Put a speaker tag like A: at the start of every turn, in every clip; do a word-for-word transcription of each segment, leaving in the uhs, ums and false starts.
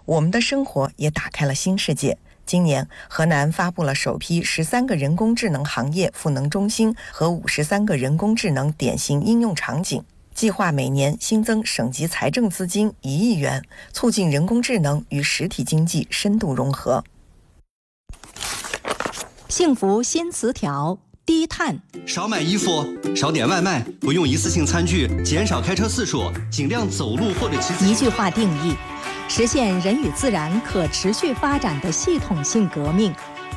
A: 我们的生活也打开了新世界。今年，河南发布了首批十三个人工智能行业赋能中心和五十三个人工智能典型应用场景，计划每年新增省级财政资金一亿元，促进人工智能与实体经济深度融合。
B: 幸福新词条：低碳。
C: 少买衣服，少点外卖，不用一次性餐具，减少开车次数，尽量走路或者骑自行车。
B: 一句话定义：实现人与自然可持续发展的系统性革命。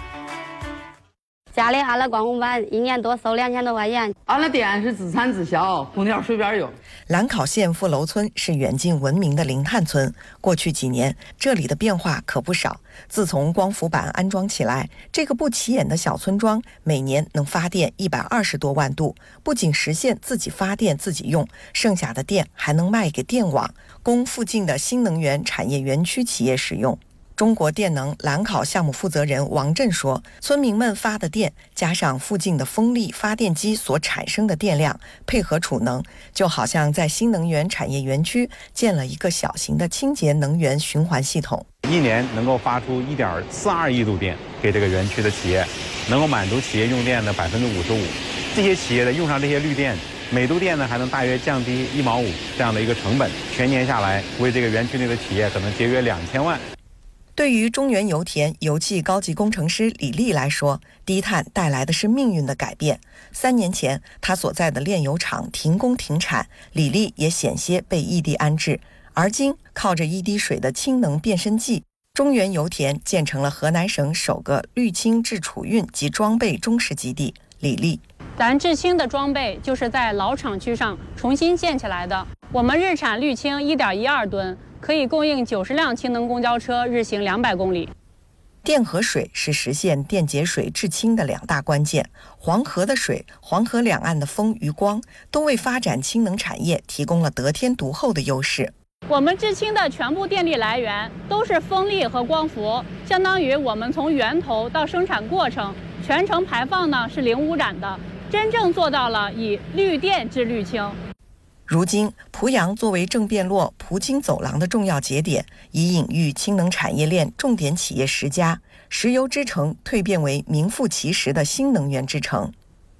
D: 家里俺了光棍班，一年多收两千多块钱。
E: 俺的店是自产自销，空调随便用。
A: 兰考县富楼村是远近闻名的零碳村，过去几年这里的变化可不少。自从光伏板安装起来，这个不起眼的小村庄每年能发电一百二十多万度，不仅实现自己发电自己用，剩下的电还能卖给电网，供附近的新能源产业园区企业使用。中国电能兰考项目负责人王震说，村民们发的电加上附近的风力发电机所产生的电量，配合储能，就好像在新能源产业园区建了一个小型的清洁能源循环系统。
F: 一年能够发出一点四二亿度电给这个园区的企业，能够满足企业用电的百分之五十五。这些企业的用上这些绿电，每度电呢还能大约降低一毛五这样的一个成本，全年下来为这个园区内的企业可能节约两千万。
A: 对于中原油田油气高级工程师李丽来说，低碳带来的是命运的改变。三年前，他所在的炼油厂停工停产，李丽也险些被异地安置。而今，靠着一滴水的氢能变身剂，中原油田建成了河南省首个氯氢制储运及装备中试基地。李丽，
G: 咱制氢的装备就是在老厂区上重新建起来的。我们日产氯氢 一点一二吨。可以供应九十辆氢能公交车日行两百公里。
A: 电和水是实现电解水制氢的两大关键。黄河的水、黄河两岸的风与光，都为发展氢能产业提供了得天独厚的优势。
G: 我们制氢的全部电力来源都是风力和光伏，相当于我们从源头到生产过程，全程排放呢是零污染的，真正做到了以绿电制氯氢。
A: 如今，濮阳作为郑汴洛濮京走廊的重要节点，已隐喻氢能产业链重点企业十家，石油之城蜕变为名副其实的新能源之城。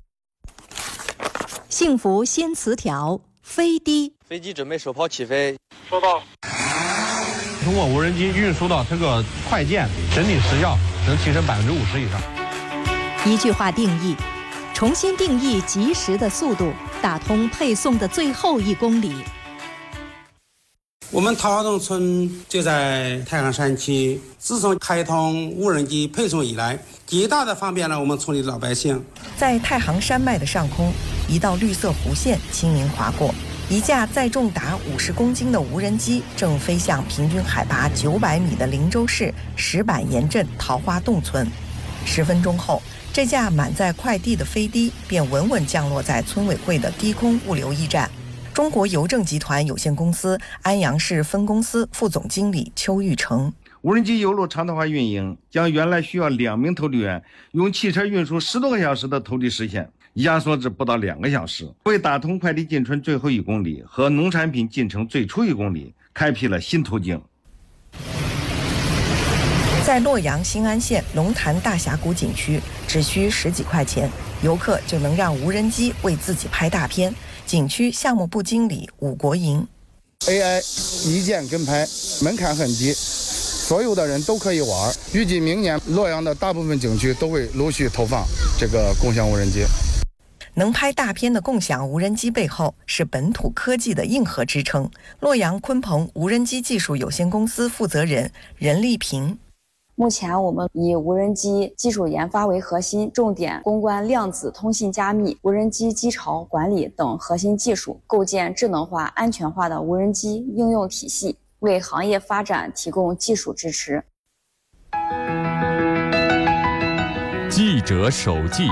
B: 幸福新词条：飞低。
H: 飞机准备首炮起飞。
I: 收到。
J: 通过无人机运输到这个快件，整体时效能提升百分之五十以上。
B: 一句话定义：重新定义及时的速度，打通配送的最后一公里。
K: 我们桃花洞村就在太行山区，自从开通无人机配送以来，极大的方便了我们村里的老百姓。
A: 在太行山脉的上空，一道绿色弧线轻盈划过，一架载重达五十公斤的无人机正飞向平均海拔九百米的灵州市石板岩镇桃花洞村。十分钟后，这架满载快递的飞机便稳稳降落在村委会的低空物流驿站。中国邮政集团有限公司安阳市分公司副总经理邱玉成，
L: 无人机邮路常态化运营，将原来需要两名投递员用汽车运输十多个小时的投递时限压缩至不到两个小时，为打通快递进村最后一公里和农产品进城最初一公里开辟了新途径。
A: 在洛阳新安县龙潭大峡谷景区，只需十几块钱，游客就能让无人机为自己拍大片。景区项目部经理武国营
M: A I 一键跟拍，门槛很低，所有的人都可以玩。预计明年洛阳的大部分景区都会陆续投放这个共享无人机。
A: 能拍大片的共享无人机背后是本土科技的硬核支撑。洛阳鲲鹏无人机技术有限公司负责人任丽萍，
N: 目前我们以无人机技术研发为核心，重点攻关量子通信加密、无人机机巢管理等核心技术，构建智能化、安全化的无人机应用体系，为行业发展提供技术支持。
O: 记者手记。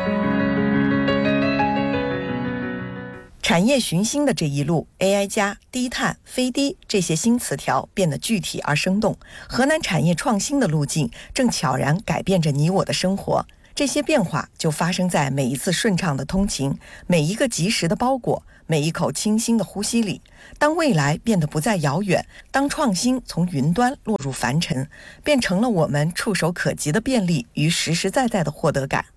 A: 产业寻新的这一路 ，A I 加、低碳、飞低这些新词条变得具体而生动。河南产业创新的路径正悄然改变着你我的生活。这些变化就发生在每一次顺畅的通勤，每一个及时的包裹， 每一口清新的呼吸里。当未来变得不再遥远，当创新从云端落入凡尘，变成了我们触手可及的便利与实实在在的获得感。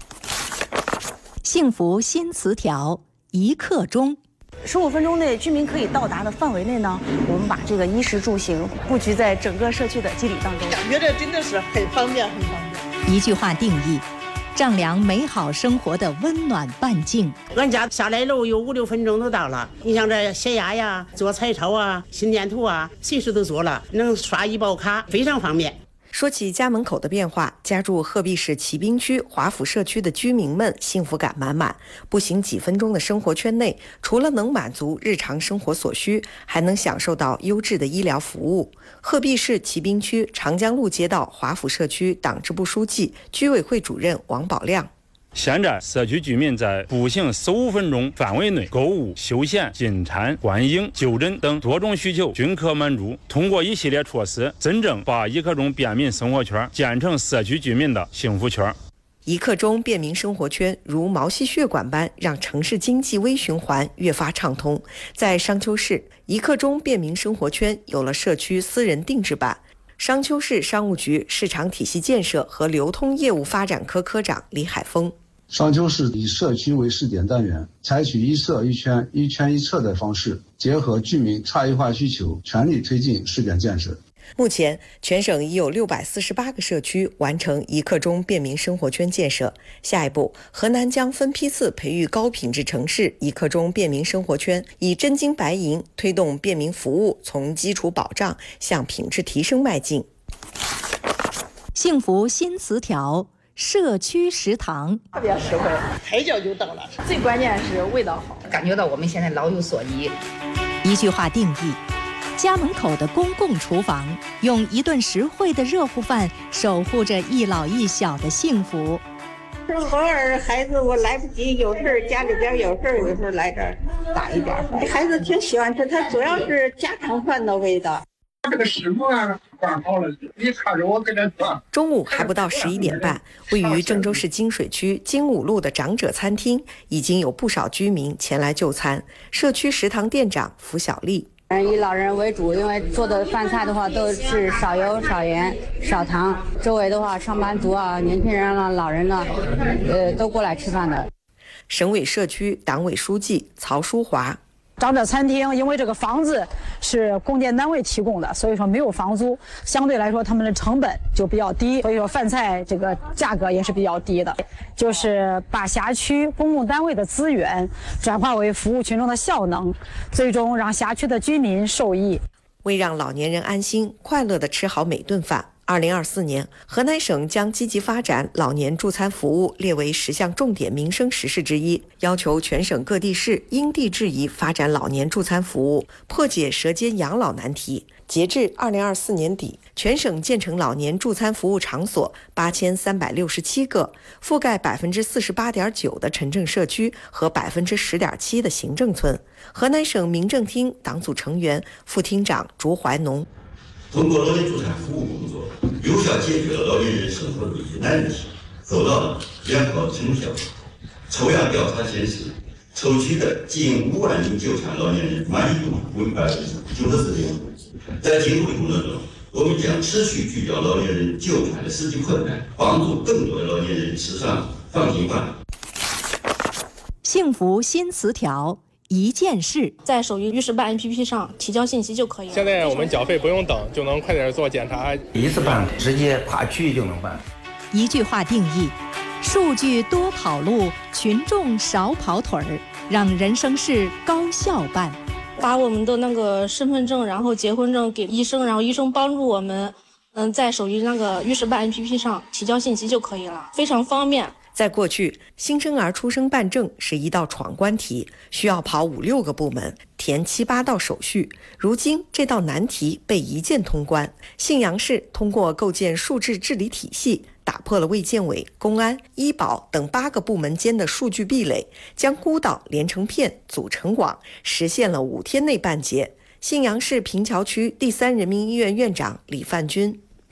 B: 幸福新词条，一刻钟。
H: 十五分钟内居民可以到达的范围内呢，我们把这个衣食住行布局在整个社区的基础当中，
I: 感觉这真的是很方便，很方便。
B: 一句话定义：丈量美好生活的温暖半径。
I: 俺家下来路有五六分钟都到了。你像这写押呀、做彩钞啊、心电图啊，随时都做了，能刷医保卡，非常方便。
A: 说起家门口的变化，家住鹤壁市骑兵区华府社区的居民们幸福感满满。步行几分钟的生活圈内，除了能满足日常生活所需，还能享受到优质的医疗服务。鹤壁市骑兵区长江路街道华府社区党支部书记、居委会主任王宝亮。
P: 现在社区居民在步行十五分钟范围内购物、休闲、进餐、观影、就诊等多种需求均可满足。通过一系列措施，真正把一刻钟便民生活圈建成社区居民的幸福圈。
A: 一刻钟便民生活圈如毛细血管般让城市经济微循环越发畅通。在商丘市，一刻钟便民生活圈有了社区私人定制版。商丘市商务局市场体系建设和流通业务发展科科长李海峰。
Q: 商丘市以社区为试点单元，采取一社一圈、一圈一策的方式，结合居民差异化需求，全力推进试点建设。
A: 目前，全省已有六百四十八个社区完成一刻钟便民生活圈建设。下一步，河南将分批次培育高品质城市一刻钟便民生活圈，以真金白银推动便民服务从基础保障向品质提升迈进。
B: 幸福新词条，社区食堂
I: 特别实惠，抬脚就到了。最关键是味道好，
R: 感觉到我们现在老有所依。
B: 一句话定义：家门口的公共厨房，用一顿实惠的热乎饭守护着一老一小的幸福。
S: 偶尔孩子我来不及，有事家里边有事有时候来这儿打一点饭，孩子挺喜欢吃，它主要是家常饭的味道。
T: 这个师傅啊，管好了，你看着我给他做。
A: 中午还不到十一点半，位于郑州市金水区金五路的长者餐厅已经有不少居民前来就餐。社区食堂店长符小丽。
D: 以老人为主，因为做的饭菜的话都是少油、少盐、少糖。周围的话，上班族啊、年轻人啊、老人呢，呃，都过来吃饭的。
A: 省委社区党委书记曹淑华。
U: 长者餐厅因为这个房子是供电单位提供的，所以说没有房租，相对来说他们的成本就比较低，所以说饭菜这个价格也是比较低的。就是把辖区公共单位的资源转化为服务群众的效能，最终让辖区的居民受益。
A: 为让老年人安心快乐地吃好每顿饭，二零二四年，河南省将积极发展老年助餐服务列为十项重点民生实事之一，要求全省各地市因地制宜发展老年助餐服务，破解舌尖养老难题。截至二零二四年底，全省建成老年助餐服务场所八千三百六十七个，覆盖百分之四十八点九的城镇社区和百分之十点七的行政村。河南省民政厅党组成员、副厅长朱怀农。
V: 通过老年助餐服务工作，有效解决了老年人生活的一些难题，做到了良好成效。抽样调查显示，抽取的近五万名就餐老年人满意度为百分之九十四点五。在今后的工作中，我们将持续聚焦老年人就餐的实际困难，帮助更多的老年人吃上放心饭。
B: 幸福新词条，一件事，
W: 在手机预示办 A P P 上提交信息就可以了。
X: 现在我们缴费不用等，就能快点做检查，
Y: 一次办直接跨区域就能办。
B: 一句话定义：数据多跑路，群众少跑腿儿，让人生事高效办。
W: 把我们的那个身份证，然后结婚证给医生，然后医生帮助我们，嗯，在手机那个预示办 A P P 上提交信息就可以了，非常方便。
A: 在过去，新生儿出生办证是一道闯关题，需要跑五六个部门，填七八道手续。如今这道难题被一键通关。信阳市通过构建数字治理体系，打破了卫健委、公安、医保等八个部门间的数据壁垒，将孤岛连成片、组成网，实现了五天内办结。信阳市平桥区第三人民医院院长李范军。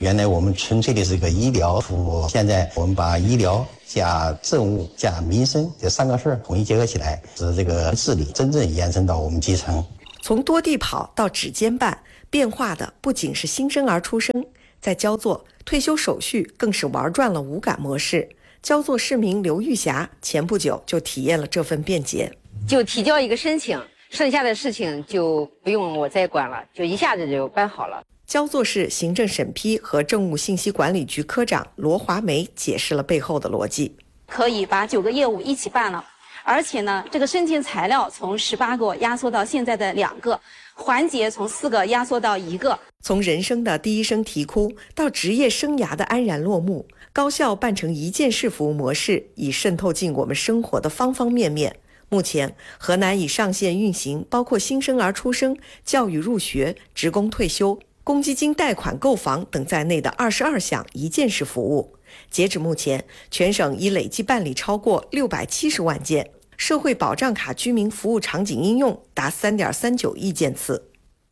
C: 原来我们纯粹的是个医疗服务，现在我们把医疗加政务加民生这三个事儿统一结合起来，使这个治理真正延伸到我们基层。
A: 从多地跑到指尖办，变化的不仅是新生儿出生，在焦作退休手续更是玩转了无感模式。焦作市民刘玉霞前不久就体验了这份便捷，
E: 就提交一个申请，剩下的事情就不用我再管了，就一下子就办好了。
A: 焦作市行政审批和政务信息管理局科长罗华梅解释了背后的逻辑，
F: 可以把九个业务一起办了，而且呢，这个申请材料从十八个压缩到现在的两个，环节从四个压缩到一个。
A: 从人生的第一声啼哭到职业生涯的安然落幕，高效办成一件事服务模式已渗透进我们生活的方方面面。目前，河南已上线运行包括新生儿出生、教育入学、职工退休、公积金贷款购房等在内的二十二项一件式服务。截止目前，全省已累计办理超过六百七十万件，社会保障卡居民服务场景应用达三点三九亿件次。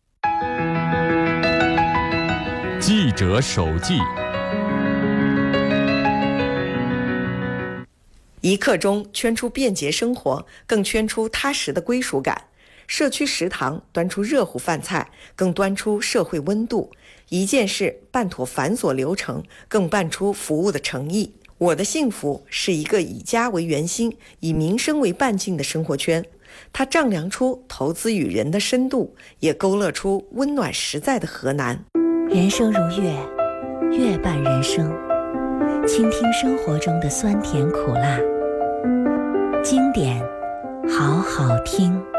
O: 记者手记。
A: 一刻钟圈出便捷生活，更圈出踏实的归属感。社区食堂端出热乎饭菜，更端出社会温度。一件事办妥繁琐流程，更办出服务的诚意。我的幸福是一个以家为圆心、以民生为半径的生活圈。它丈量出投资与人的深度，也勾勒出温暖实在的河南。
G: 人生如乐，乐伴人生，倾听生活中的酸甜苦辣，经典好好听。